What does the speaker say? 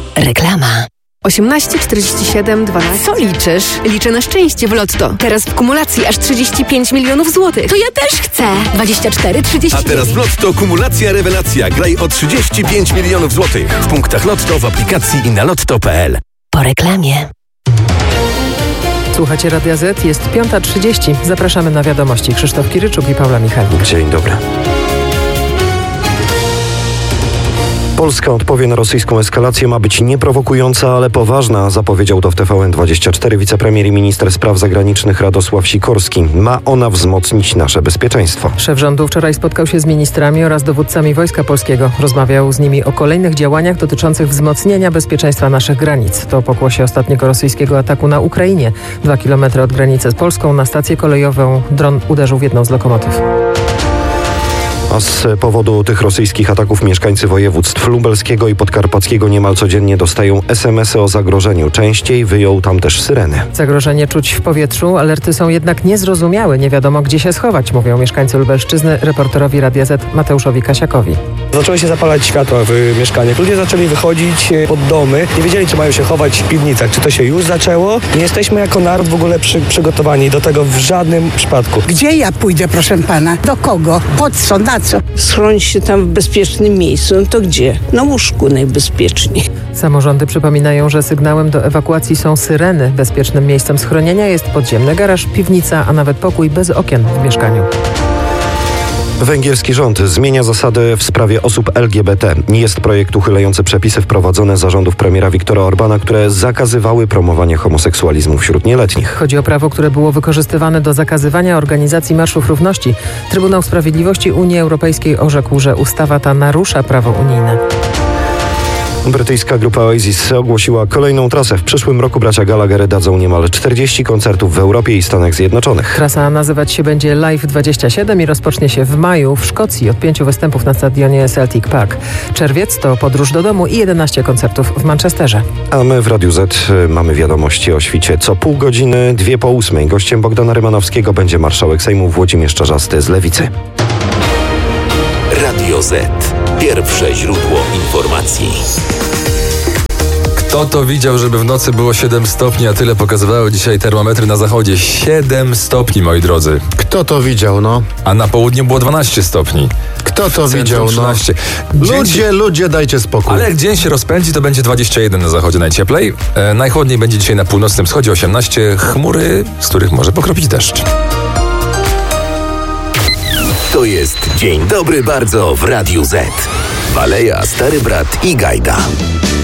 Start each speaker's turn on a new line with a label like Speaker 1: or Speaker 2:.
Speaker 1: Reklama.
Speaker 2: 18, 47, 12.
Speaker 1: Co liczysz?
Speaker 2: Liczę na szczęście w Lotto. Teraz w kumulacji aż 35 milionów złotych.
Speaker 1: To ja też chcę. 24, 30.
Speaker 3: A teraz w Lotto kumulacja rewelacja. Graj o 35 milionów złotych. W punktach Lotto, w aplikacji i na lotto.pl.
Speaker 1: Po reklamie.
Speaker 4: Słuchacie Radia Z, jest 5:30. Zapraszamy na wiadomości. Krzysztof Kiryczuk i Paula Michalik.
Speaker 5: Dzień dobry. Polska odpowie na rosyjską eskalację, ma być nieprowokująca, ale poważna, zapowiedział to w TVN24 wicepremier i minister spraw zagranicznych Radosław Sikorski. Ma ona wzmocnić nasze bezpieczeństwo.
Speaker 4: Szef rządu wczoraj spotkał się z ministrami oraz dowódcami Wojska Polskiego. Rozmawiał z nimi o kolejnych działaniach dotyczących wzmocnienia bezpieczeństwa naszych granic. To pokłosie ostatniego rosyjskiego ataku na Ukrainie. 2 kilometry od granicy z Polską na stację kolejową dron uderzył w jedną z lokomotyw.
Speaker 5: A z powodu tych rosyjskich ataków mieszkańcy województw lubelskiego i podkarpackiego niemal codziennie dostają SMS-y o zagrożeniu. Częściej wyją tam też syreny.
Speaker 4: Zagrożenie czuć w powietrzu, alerty są jednak niezrozumiałe. Nie wiadomo, gdzie się schować, mówią mieszkańcy Lubelszczyzny reporterowi Radia Z Mateuszowi Kasiakowi.
Speaker 6: Zaczęły się zapalać światła w mieszkaniach. Ludzie zaczęli wychodzić pod domy. Nie wiedzieli, czy mają się chować w piwnicach. Czy to się już zaczęło? Nie jesteśmy jako naród w ogóle przygotowani do tego w żadnym przypadku.
Speaker 7: Gdzie ja pójdę, proszę pana? Do kogo? Po co? Na co?
Speaker 8: Schronić się tam w bezpiecznym miejscu. No to gdzie? Na łóżku najbezpieczniej.
Speaker 4: Samorządy przypominają, że sygnałem do ewakuacji są syreny. Bezpiecznym miejscem schronienia jest podziemny garaż, piwnica, a nawet pokój bez okien w mieszkaniu.
Speaker 5: Węgierski rząd zmienia zasady w sprawie osób LGBT. Jest projekt uchylający przepisy wprowadzone za rządów premiera Viktora Orbana, które zakazywały promowania homoseksualizmu wśród nieletnich.
Speaker 4: Chodzi o prawo, które było wykorzystywane do zakazywania organizacji Marszów Równości. Trybunał Sprawiedliwości Unii Europejskiej orzekł, że ustawa ta narusza prawo unijne.
Speaker 5: Brytyjska grupa Oasis ogłosiła kolejną trasę. W przyszłym roku bracia Gallagher dadzą niemal 40 koncertów w Europie i Stanach Zjednoczonych.
Speaker 4: Trasa nazywać się będzie Live 27 i rozpocznie się w maju w Szkocji od 5 występów na stadionie Celtic Park. Czerwiec to podróż do domu i 11 koncertów w Manchesterze.
Speaker 5: A my w Radiu Z mamy wiadomości o świcie co pół godziny, 7:02. Gościem Bogdana Rymanowskiego będzie marszałek Sejmu Włodzimierz Czarzasty z Lewicy.
Speaker 3: Radio Z. Pierwsze źródło informacji.
Speaker 9: Kto to widział, żeby w nocy było 7 stopni, a tyle pokazywały dzisiaj termometry na zachodzie? 7 stopni, moi drodzy.
Speaker 10: Kto to widział, no?
Speaker 9: A na południu było 12 stopni.
Speaker 10: Kto to widział,
Speaker 9: 13.
Speaker 10: No? Ludzie, dajcie spokój.
Speaker 9: Ale jak dzień się rozpędzi, to będzie 21 na zachodzie najcieplej. Najchłodniej będzie dzisiaj na północnym wschodzie 18. Chmury, z których może pokropić deszcz.
Speaker 3: To jest Dzień Dobry Bardzo w Radiu Z. Baleja, Stary Brat i Gajda.